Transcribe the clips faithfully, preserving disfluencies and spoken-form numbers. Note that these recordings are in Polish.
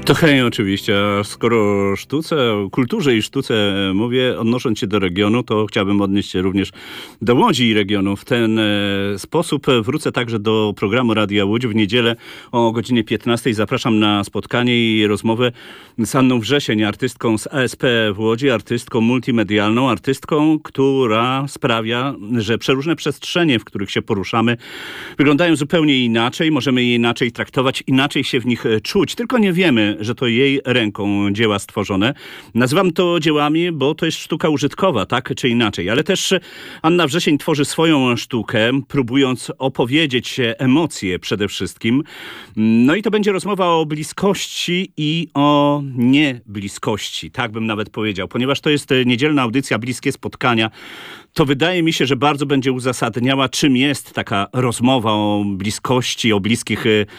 To hej, oczywiście. A skoro o sztuce, o kulturze i sztuce mówię, odnosząc się do regionu, to chciałbym odnieść się również do Łodzi i regionu. W ten e, sposób wrócę także do programu Radia Łódź w niedzielę o godzinie piętnastej. Zapraszam na spotkanie i rozmowę z Anną Wrzesień, artystką z A S P w Łodzi, artystką multimedialną, artystką, która sprawia, że przeróżne przestrzenie, w których się poruszamy, wyglądają zupełnie inaczej. Możemy je inaczej traktować, inaczej się w nich czuć. Tylko nie wiemy, że to jej ręką dzieła stworzone. Nazywam to dziełami, bo to jest sztuka użytkowa, tak czy inaczej. Ale też Anna Wrzesień tworzy swoją sztukę, próbując opowiedzieć emocje przede wszystkim. No i to będzie rozmowa o bliskości i o niebliskości, tak bym nawet powiedział. Ponieważ to jest niedzielna audycja Bliskie Spotkania, to wydaje mi się, że bardzo będzie uzasadniała, czym jest taka rozmowa o bliskości, o bliskich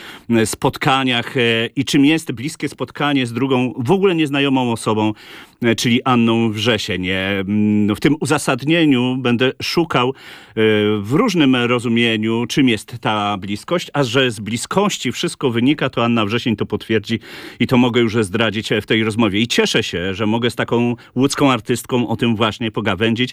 spotkaniach i czym jest bliskie spotkanie z drugą, w ogóle nieznajomą osobą, czyli Anną Wrzesień. W tym uzasadnieniu będę szukał w różnym rozumieniu, czym jest ta bliskość, a że z bliskości wszystko wynika, to Anna Wrzesień to potwierdzi i to mogę już zdradzić w tej rozmowie. I cieszę się, że mogę z taką łódzką artystką o tym właśnie pogawędzić.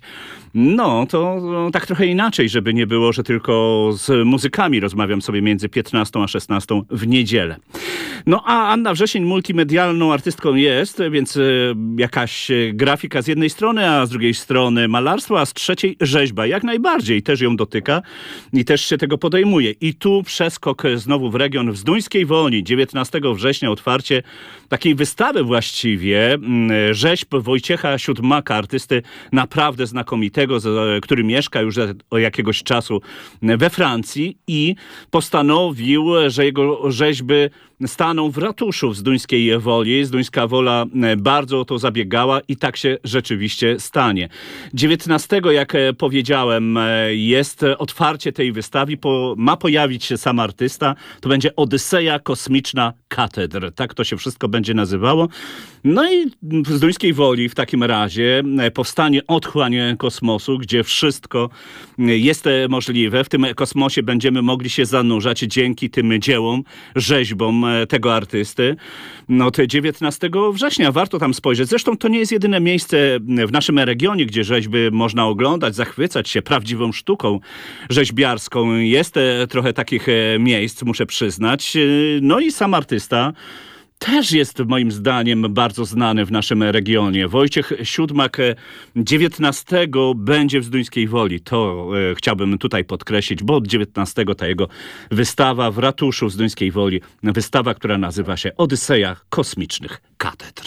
No, to no, tak trochę inaczej, żeby nie było, że tylko z muzykami rozmawiam sobie między piętnastą a szesnastą w niedzielę. No, a Anna Wrzesień multimedialną artystką jest, więc y, jakaś grafika z jednej strony, a z drugiej strony malarstwo, a z trzeciej rzeźba. Jak najbardziej też ją dotyka i też się tego podejmuje. I tu przeskok znowu w region w Zduńskiej Woli. dziewiętnastego września otwarcie takiej wystawy właściwie y, rzeźb Wojciecha Siódmaka, artysty naprawdę znakomitego, z, który mieszka już od jakiegoś czasu we Francji i postanowił, że jego rzeźby staną w ratuszu w Zduńskiej Woli. Zduńska Wola bardzo o to zabiegała i tak się rzeczywiście stanie. dziewiętnastego, jak powiedziałem, jest otwarcie tej wystawy. Po, ma pojawić się sam artysta. To będzie Odyseja Kosmiczna Katedr. Tak to się wszystko będzie nazywało. No i w Zduńskiej Woli w takim razie powstanie otchłań kosmosu, gdzie wszystko jest możliwe. W tym kosmosie będziemy mogli się zanurzać dzięki tym dziełom, rzeźbom tego artysty. No to dziewiętnastego września warto tam spojrzeć. Zresztą to nie jest jedyne miejsce w naszym regionie, gdzie rzeźby można oglądać, zachwycać się prawdziwą sztuką rzeźbiarską. Jest trochę takich miejsc, muszę przyznać. No i sam artysta też jest moim zdaniem bardzo znany w naszym regionie. Wojciech Siódmak dziewiętnastego będzie w Zduńskiej Woli. To e, chciałbym tutaj podkreślić, bo od dziewiętnastego ta jego wystawa w ratuszu w Zduńskiej Woli. Wystawa, która nazywa się Odyseja Kosmicznych Katedr.